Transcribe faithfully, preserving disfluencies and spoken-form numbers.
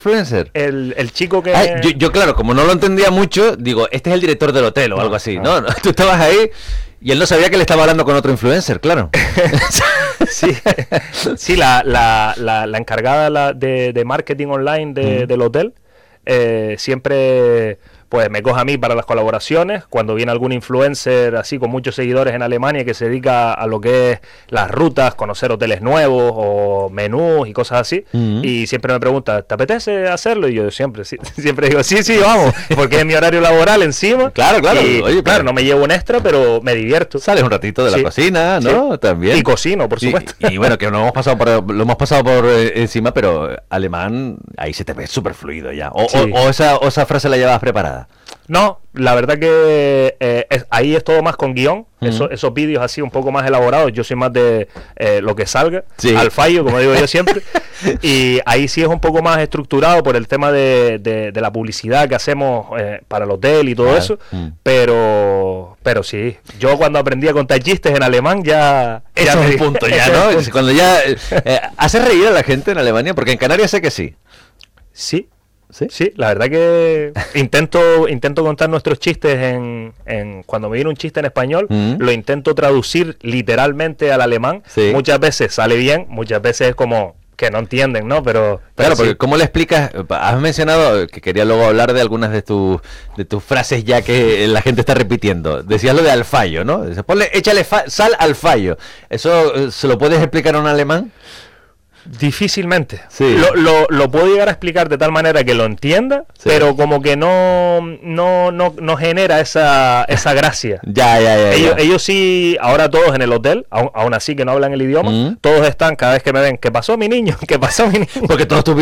influencer? El, el chico que... Ay, yo, yo, claro, como no lo entendía mucho, digo, este es el director del hotel o no, algo así. No. No, no, tú estabas ahí y él no sabía que le estaba hablando con otro influencer, claro. sí, sí la, la, la, la encargada la de, de marketing online de, mm. del hotel eh, siempre... pues me coge a mí para las colaboraciones, cuando viene algún influencer así con muchos seguidores en Alemania que se dedica a lo que es las rutas, conocer hoteles nuevos o menús y cosas así, uh-huh. y siempre me pregunta, ¿te apetece hacerlo? Y yo siempre sí, siempre digo, sí, sí, vamos, porque es mi horario laboral encima. Claro, claro. Y, Oye, claro, no me llevo un extra, pero me divierto. Sales un ratito de la sí. cocina, ¿no? Sí. También. Y cocino, por supuesto. Y, y bueno, que no hemos pasado por, lo hemos pasado por eh, encima, pero alemán, ahí se te ve súper fluido ya. O, sí. o, o, esa, o esa frase la llevabas preparada. No, la verdad que eh, es, ahí es todo más con guión, uh-huh. Eso, esos vídeos así un poco más elaborados, yo soy más de eh, lo que salga, sí. al fallo, como digo yo siempre, y ahí sí es un poco más estructurado por el tema de, de, de la publicidad que hacemos eh, para el hotel y todo claro. eso, uh-huh. pero pero sí, yo cuando aprendí a contar chistes en alemán ya... Ese ya es el punto ya, ¿no? Punto. Cuando ya... Eh, ¿haces reír a la gente en Alemania? Porque en Canarias sé que sí. Sí. ¿Sí? Sí, la verdad que intento intento contar nuestros chistes en, en cuando me viene un chiste en español, mm. lo intento traducir literalmente al alemán. Sí. Muchas veces sale bien, muchas veces es como que no entienden, ¿no? Pero, pero claro, sí. porque ¿cómo le explicas? Has mencionado que quería luego hablar de algunas de tus de tus frases ya que la gente está repitiendo. Decías lo de al fallo, ¿no? Dices, ponle, échale fa- sal al fallo. ¿Eso se lo puedes explicar a un alemán? Difícilmente. Sí. Lo, lo, lo puedo llegar a explicar de tal manera que lo entienda, sí. pero como que no no, no, no genera esa, esa gracia. ya, ya, ya, ellos, ya. ellos sí, ahora todos en el hotel, aún, aún así que no hablan el idioma, mm. todos están, cada vez que me ven, ¿qué pasó mi niño? ¿Qué pasó mi niño? Porque todos tus